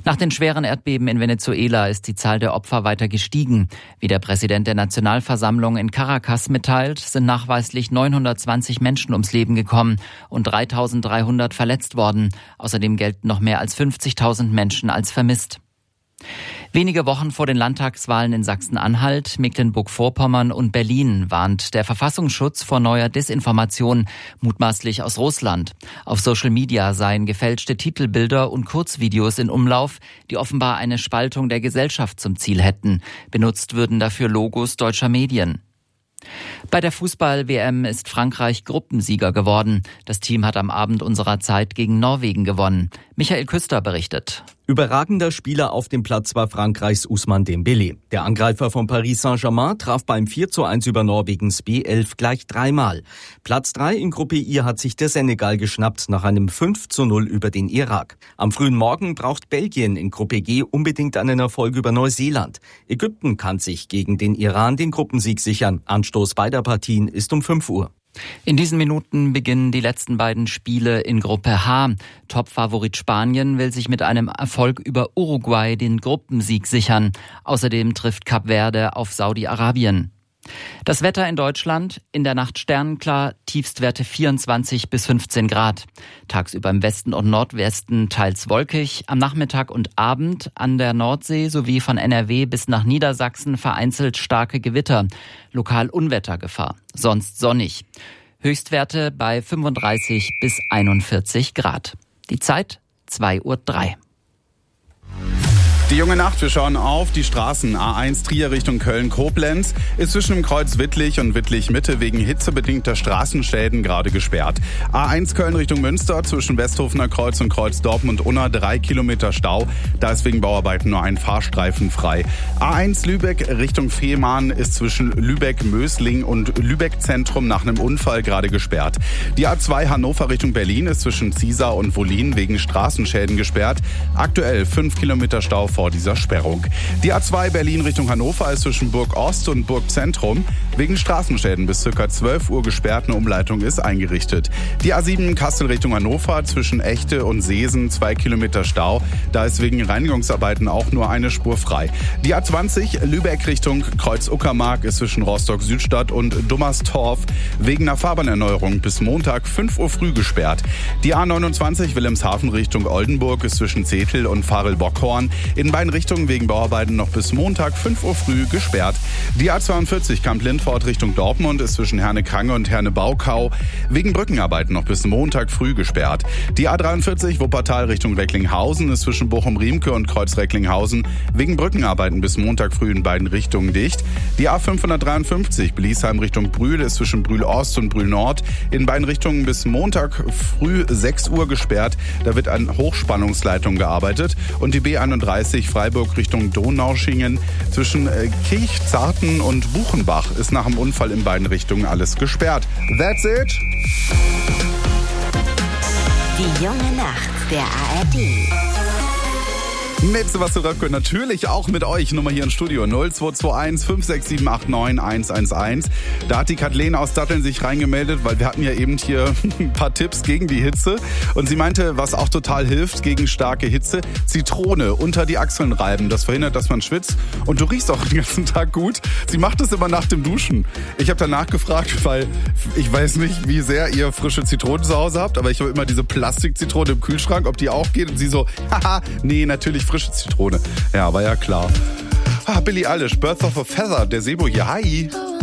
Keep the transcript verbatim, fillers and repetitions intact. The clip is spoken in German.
Nach den schweren Erdbeben in Venezuela ist die Zahl der Opfer weiter gestiegen. Wie der Präsident der Nationalversammlung in Caracas mitteilt, sind nachweislich neunhundertzwanzig Menschen ums Leben gekommen und dreitausenddreihundert verletzt worden. Außerdem gelten noch mehr als fünfzigtausend Menschen als vermisst. Wenige Wochen vor den Landtagswahlen in Sachsen-Anhalt, Mecklenburg-Vorpommern und Berlin warnt der Verfassungsschutz vor neuer Desinformation, mutmaßlich aus Russland. Auf Social Media seien gefälschte Titelbilder und Kurzvideos in Umlauf, die offenbar eine Spaltung der Gesellschaft zum Ziel hätten. Benutzt würden dafür Logos deutscher Medien. Bei der Fußball-W M ist Frankreich Gruppensieger geworden. Das Team hat am Abend unserer Zeit gegen Norwegen gewonnen. Michael Küster berichtet. Überragender Spieler auf dem Platz war Frankreichs Ousmane Dembélé. Der Angreifer von Paris Saint-Germain traf beim vier zu eins über Norwegens B elf gleich dreimal. Platz drei in Gruppe I hat sich der Senegal geschnappt nach einem fünf zu null über den Irak. Am frühen Morgen braucht Belgien in Gruppe G unbedingt einen Erfolg über Neuseeland. Ägypten kann sich gegen den Iran den Gruppensieg sichern. Anstoß beider Partien ist um fünf Uhr. In diesen Minuten beginnen die letzten beiden Spiele in Gruppe H. Topfavorit Spanien will sich mit einem Erfolg über Uruguay den Gruppensieg sichern. Außerdem trifft Kap Verde auf Saudi-Arabien. Das Wetter in Deutschland: in der Nacht sternenklar, Tiefstwerte vierundzwanzig bis fünfzehn Grad. Tagsüber im Westen und Nordwesten teils wolkig, am Nachmittag und Abend an der Nordsee sowie von N R W bis nach Niedersachsen vereinzelt starke Gewitter. Lokal Unwettergefahr, sonst sonnig. Höchstwerte bei fünfunddreißig bis einundvierzig Grad. Die Zeit zwei Uhr drei. Die junge Nacht, wir schauen auf die Straßen. A eins Trier Richtung Köln-Koblenz ist zwischen dem Kreuz Wittlich und Wittlich-Mitte wegen hitzebedingter Straßenschäden gerade gesperrt. A eins Köln Richtung Münster zwischen Westhofener Kreuz und Kreuz Dortmund-Unna drei Kilometer Stau. Da ist wegen Bauarbeiten nur ein Fahrstreifen frei. A eins Lübeck Richtung Fehmarn ist zwischen Lübeck-Mösling und Lübeck-Zentrum nach einem Unfall gerade gesperrt. Die A zwei Hannover Richtung Berlin ist zwischen Ziesar und Wollin wegen Straßenschäden gesperrt. Aktuell fünf Kilometer Stau vor dieser Sperrung. Die A zwei Berlin Richtung Hannover ist zwischen Burg Ost und Burg Zentrum wegen Straßenschäden bis ca. zwölf Uhr gesperrt. Eine Umleitung ist eingerichtet. Die A sieben Kassel Richtung Hannover zwischen Echte und Seesen zwei Kilometer Stau. Da ist wegen Reinigungsarbeiten auch nur eine Spur frei. Die A zwanzig Lübeck Richtung Kreuz-Uckermark ist zwischen Rostock-Südstadt und Dummerstorf wegen einer Fahrbahnerneuerung bis Montag fünf Uhr früh gesperrt. Die A neunundzwanzig Wilhelmshaven Richtung Oldenburg ist zwischen Zetel und Farel-Bockhorn in beiden Richtungen wegen Bauarbeiten noch bis Montag fünf Uhr früh gesperrt. Die A zweiundvierzig Kamp-Lindfort Richtung Dortmund ist zwischen Herne-Krange und Herne-Baukau wegen Brückenarbeiten noch bis Montag früh gesperrt. Die A dreiundvierzig Wuppertal Richtung Recklinghausen ist zwischen Bochum-Riemke und Kreuz-Recklinghausen wegen Brückenarbeiten bis Montag früh in beiden Richtungen dicht. Die A fünfhundertdreiundfünfzig Bliesheim Richtung Brühl ist zwischen Brühl-Ost und Brühl-Nord in beiden Richtungen bis Montag früh sechs Uhr gesperrt. Da wird an Hochspannungsleitung gearbeitet. Und die B einunddreißig Freiburg Richtung Donaueschingen zwischen Kirchzarten und Buchenbach ist nach dem Unfall in beiden Richtungen alles gesperrt. That's it. Die junge Nacht der A R D. Mit Sebastian Röpke natürlich auch mit euch. Nummer hier im Studio null zwei zwei eins fünf sechs sieben acht neun eins eins eins. Da hat die Kathleen aus Datteln sich reingemeldet, weil wir hatten ja eben hier ein paar Tipps gegen die Hitze. Und sie meinte, was auch total hilft gegen starke Hitze, Zitrone unter die Achseln reiben. Das verhindert, dass man schwitzt. Und du riechst auch den ganzen Tag gut. Sie macht es immer nach dem Duschen. Ich habe danach gefragt, weil ich weiß nicht, wie sehr ihr frische Zitronen zu Hause habt, aber ich habe immer diese Plastikzitrone im Kühlschrank, ob die auch geht. Und sie so, haha, nee, natürlich frische Zitrone. Ja, war ja klar. Ah, Billie Eilish, Birth of a Feather, der Sebo hier. Hi.